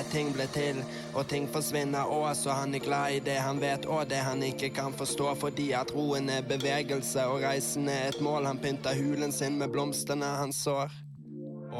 ting blir til, og ting forsvinner også. Han glad i det han vet, og det han ikke kan forstå, fordi at roen bevegelse, og reisen et mål. Han pynter hulen sin med blomsterne han sår.